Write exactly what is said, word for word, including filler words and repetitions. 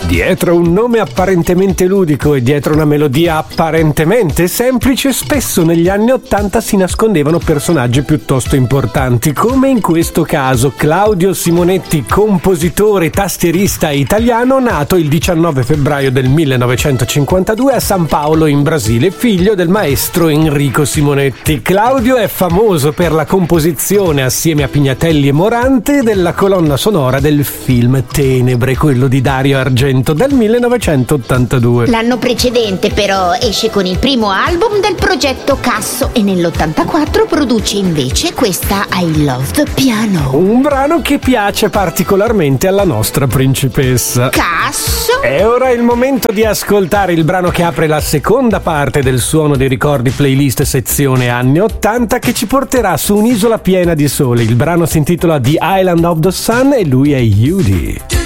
Dietro un nome apparentemente ludico e dietro una melodia apparentemente semplice, spesso negli anni Ottanta si nascondevano personaggi piuttosto importanti, come in questo caso Claudio Simonetti, compositore tastierista italiano, nato il diciannove febbraio del millenovecentocinquantadue a San Paolo in Brasile, figlio del maestro Enrico Simonetti. Claudio è famoso per la composizione, assieme a Pignatelli e Morante, della colonna sonora del film Tenebre, quello di Dario Argento del millenovecentottantadue. L'anno precedente però esce con il primo album del progetto Casso e nell'ottantaquattro produce invece questa I Love the Piano, un brano che piace particolarmente alla nostra principessa. Casso? È ora il momento di ascoltare il brano che apre la seconda parte del Suono dei Ricordi playlist sezione anni ottanta, che ci porterà su un'isola piena di sole. Il brano si intitola The Island of the Sun e lui è Yudi.